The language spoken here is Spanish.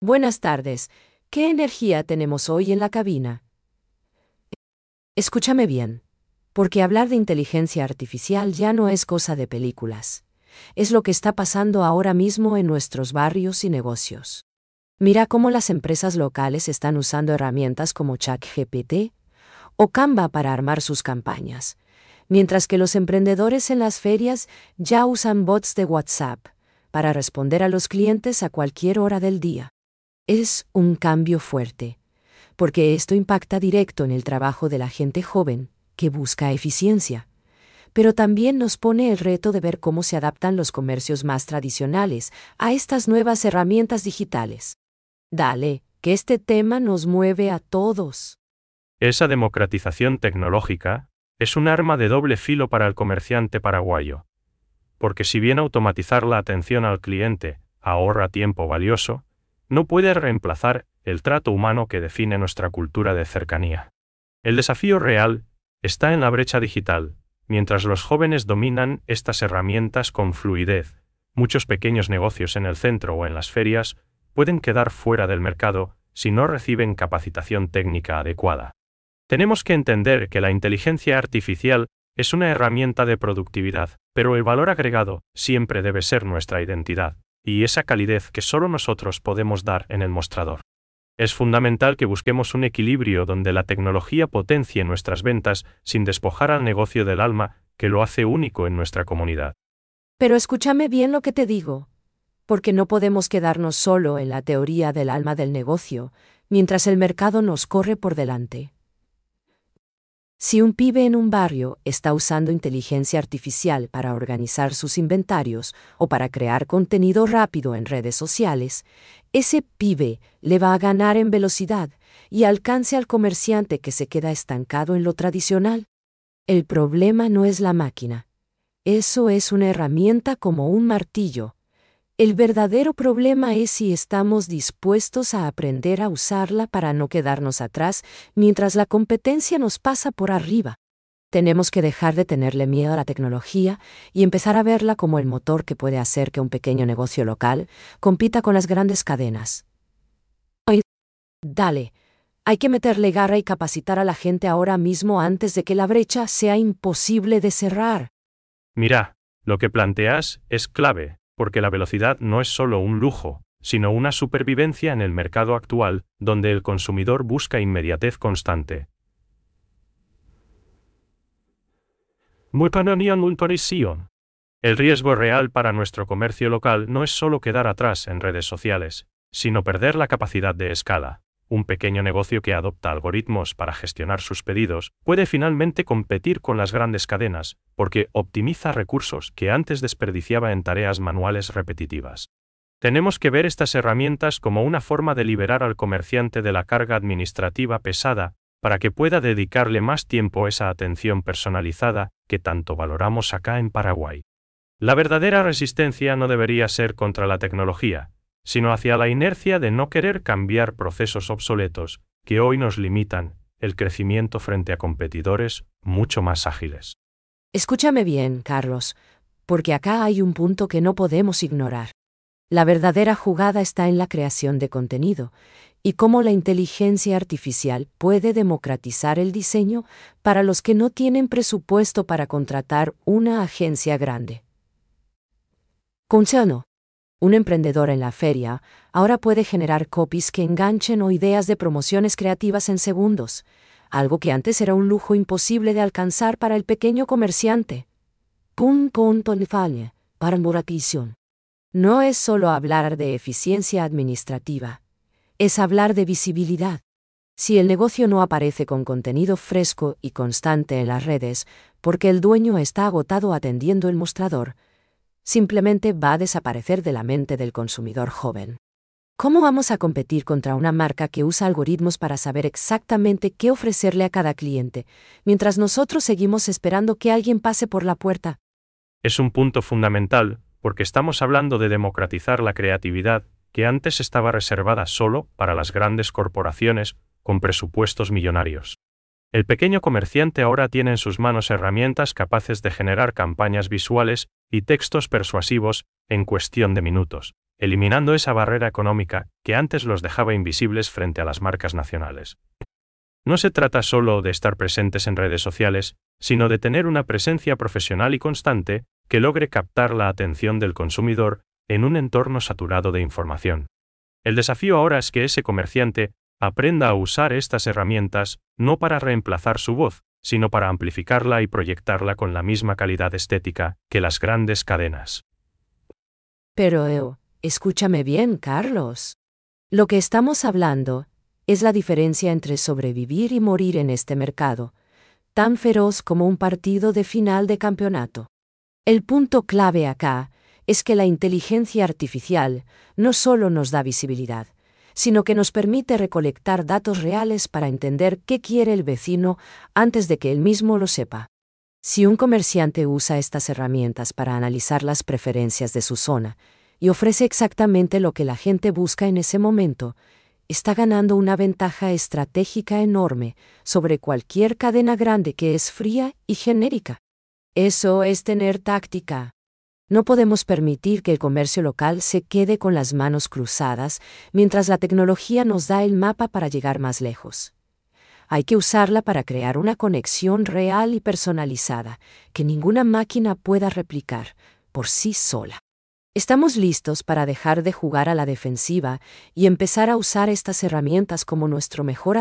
Buenas tardes. ¿Qué energía tenemos hoy en la cabina? Escúchame bien, porque hablar de inteligencia artificial ya no es cosa de películas. Es lo que está pasando ahora mismo en nuestros barrios y negocios. Mira cómo las empresas locales están usando herramientas como ChatGPT o Canva para armar sus campañas, mientras que los emprendedores en las ferias ya usan bots de WhatsApp para responder a los clientes a cualquier hora del día. Es un cambio fuerte, porque esto impacta directo en el trabajo de la gente joven, que busca eficiencia. Pero también nos pone el reto de ver cómo se adaptan los comercios más tradicionales a estas nuevas herramientas digitales. Dale, que este tema nos mueve a todos. Esa democratización tecnológica es un arma de doble filo para el comerciante paraguayo. Porque si bien automatizar la atención al cliente ahorra tiempo valioso, no puede reemplazar el trato humano que define nuestra cultura de cercanía. El desafío real está en la brecha digital. Mientras los jóvenes dominan estas herramientas con fluidez, muchos pequeños negocios en el centro o en las ferias pueden quedar fuera del mercado si no reciben capacitación técnica adecuada. Tenemos que entender que la inteligencia artificial es una herramienta de productividad, pero el valor agregado siempre debe ser nuestra identidad, y esa calidez que solo nosotros podemos dar en el mostrador. Es fundamental que busquemos un equilibrio donde la tecnología potencie nuestras ventas sin despojar al negocio del alma que lo hace único en nuestra comunidad. Pero escúchame bien lo que te digo, porque no podemos quedarnos solo en la teoría del alma del negocio, mientras el mercado nos corre por delante. Si un pibe en un barrio está usando inteligencia artificial para organizar sus inventarios o para crear contenido rápido en redes sociales, ese pibe le va a ganar en velocidad y alcance al comerciante que se queda estancado en lo tradicional. El problema no es la máquina. Eso es una herramienta como un martillo. El verdadero problema es si estamos dispuestos a aprender a usarla para no quedarnos atrás mientras la competencia nos pasa por arriba. Tenemos que dejar de tenerle miedo a la tecnología y empezar a verla como el motor que puede hacer que un pequeño negocio local compita con las grandes cadenas. Dale, hay que meterle garra y capacitar a la gente ahora mismo antes de que la brecha sea imposible de cerrar. Mira, lo que planteas es clave, porque la velocidad no es solo un lujo, sino una supervivencia en el mercado actual, donde el consumidor busca inmediatez constante. El riesgo real para nuestro comercio local no es solo quedar atrás en redes sociales, sino perder la capacidad de escala. Un pequeño negocio que adopta algoritmos para gestionar sus pedidos puede finalmente competir con las grandes cadenas, porque optimiza recursos que antes desperdiciaba en tareas manuales repetitivas. Tenemos que ver estas herramientas como una forma de liberar al comerciante de la carga administrativa pesada, para que pueda dedicarle más tiempo a esa atención personalizada que tanto valoramos acá en Paraguay. La verdadera resistencia no debería ser contra la tecnología, sino hacia la inercia de no querer cambiar procesos obsoletos que hoy nos limitan el crecimiento frente a competidores mucho más ágiles. Escúchame bien, Carlos, porque acá hay un punto que no podemos ignorar. La verdadera jugada está en la creación de contenido y cómo la inteligencia artificial puede democratizar el diseño para los que no tienen presupuesto para contratar una agencia grande. Consejo. Un emprendedor en la feria ahora puede generar copies que enganchen o ideas de promociones creativas en segundos, algo que antes era un lujo imposible de alcanzar para el pequeño comerciante. No es solo hablar de eficiencia administrativa, es hablar de visibilidad. Si el negocio no aparece con contenido fresco y constante en las redes, porque el dueño está agotado atendiendo el mostrador, simplemente va a desaparecer de la mente del consumidor joven. ¿Cómo vamos a competir contra una marca que usa algoritmos para saber exactamente qué ofrecerle a cada cliente, mientras nosotros seguimos esperando que alguien pase por la puerta? Es un punto fundamental, porque estamos hablando de democratizar la creatividad que antes estaba reservada solo para las grandes corporaciones con presupuestos millonarios. El pequeño comerciante ahora tiene en sus manos herramientas capaces de generar campañas visuales y textos persuasivos en cuestión de minutos. eliminando esa barrera económica que antes los dejaba invisibles frente a las marcas nacionales. No se trata solo de estar presentes en redes sociales, sino de tener una presencia profesional y constante que logre captar la atención del consumidor en un entorno saturado de información. El desafío ahora es que ese comerciante aprenda a usar estas herramientas no para reemplazar su voz, sino para amplificarla y proyectarla con la misma calidad estética que las grandes cadenas. Pero, escúchame bien, Carlos. Lo que estamos hablando es la diferencia entre sobrevivir y morir en este mercado, tan feroz como un partido de final de campeonato. El punto clave acá es que la inteligencia artificial no solo nos da visibilidad, sino que nos permite recolectar datos reales para entender qué quiere el vecino antes de que él mismo lo sepa. Si un comerciante usa estas herramientas para analizar las preferencias de su zona y ofrece exactamente lo que la gente busca en ese momento, está ganando una ventaja estratégica enorme sobre cualquier cadena grande que es fría y genérica. Eso es tener táctica. No podemos permitir que el comercio local se quede con las manos cruzadas mientras la tecnología nos da el mapa para llegar más lejos. Hay que usarla para crear una conexión real y personalizada que ninguna máquina pueda replicar por sí sola. Estamos listos para dejar de jugar a la defensiva y empezar a usar estas herramientas como nuestro mejor